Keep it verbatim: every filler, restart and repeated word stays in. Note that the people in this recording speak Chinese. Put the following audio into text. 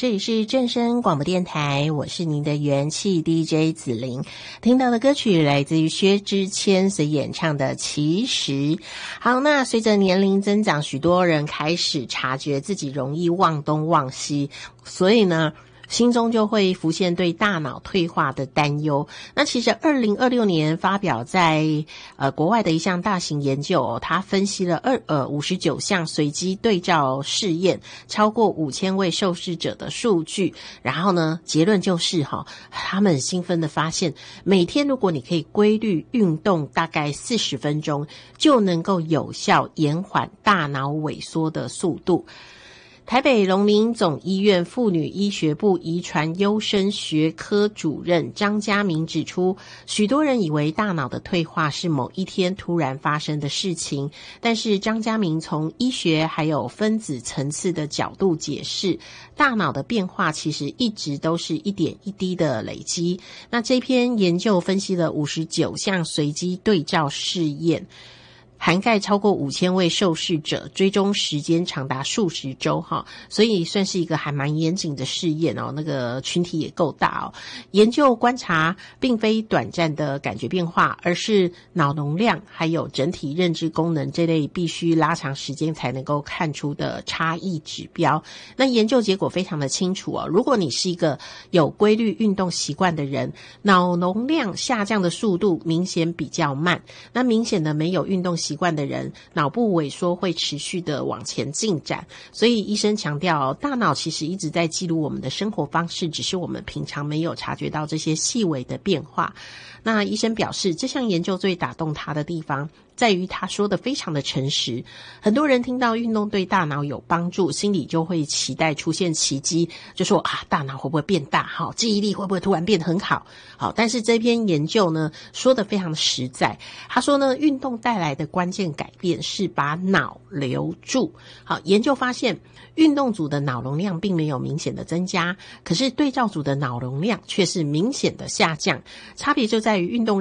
这里是正声广播电台，我是您的元气 D J 子玲。听到的歌曲来自于薛之谦所演唱的《其实》。好，那随着年龄增长，许多人开始察觉自己容易忘东忘西，所以呢心中就会浮现对大脑退化的担忧。那其实二零二六年发表在呃国外的一项大型研究哦，它分析了二呃五十九项随机对照试验，超过五千位受试者的数据，然后呢结论就是哈、哦，他们很兴奋的发现，每天如果你可以规律运动大概四十分钟，就能够有效延缓大脑萎缩的速度。台北荣民总医院妇女医学部遗传优生学科主任张家明指出，许多人以为大脑的退化是某一天突然发生的事情，但是张家明从医学还有分子层次的角度解释，大脑的变化其实一直都是一点一滴的累积。那这篇研究分析了五十九项随机对照试验，涵盖超过五千位受试者，追踪时间长达数十周哈，所以算是一个还蛮严谨的试验哦。那个群体也够大哦。研究观察并非短暂的感觉变化，而是脑容量还有整体认知功能这类必须拉长时间才能够看出的差异指标。那研究结果非常的清楚哦。如果你是一个有规律运动习惯的人，脑容量下降的速度明显比较慢。那明显的没有运动习惯习惯的人，脑部萎缩会持续的往前进展，所以医生强调，大脑其实一直在记录我们的生活方式，只是我们平常没有察觉到这些细微的变化。那医生表示，这项研究最打动他的地方在于他说的非常的诚实。很多人听到运动对大脑有帮助，心里就会期待出现奇迹，就说啊，大脑会不会变大，好，记忆力会不会突然变得很好。好，但是这篇研究呢说的非常的实在。他说呢，运动带来的关键改变是把脑留住。好，研究发现运动组的脑容量并没有明显的增加，可是对照组的脑容量却是明显的下降。差别就在于运动